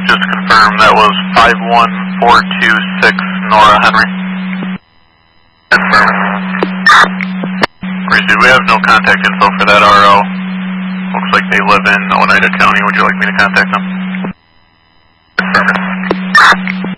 just confirm that was 51426 Nora Henry. Reese, we have no contact info for that RO. Looks like they live in Oneida County. Would you like me to contact them?